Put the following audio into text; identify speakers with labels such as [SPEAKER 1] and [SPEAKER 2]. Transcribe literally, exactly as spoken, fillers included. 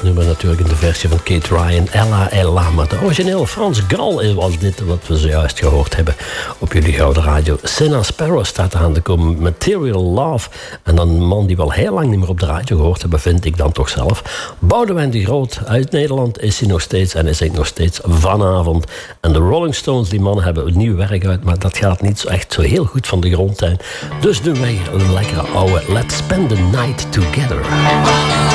[SPEAKER 1] nummer natuurlijk in de versie van Kate Ryan, Ella Ella. Maar de origineel Frans Gal was dit wat we zojuist gehoord hebben op jullie Gouden Radio. Senna Sparrow staat eraan te komen, Material Love. En dan een man die wel heel lang niet meer op de radio gehoord hebben, vind ik dan toch zelf. Boudewijn de Groot uit Nederland is hij nog steeds en is hij nog steeds vanavond. En de Rolling Stones, die mannen hebben nieuw werk uit, maar dat gaat niet zo echt zo heel goed van de grond zijn. Dus doen wij een lekkere oude Let's Spend the Night Together.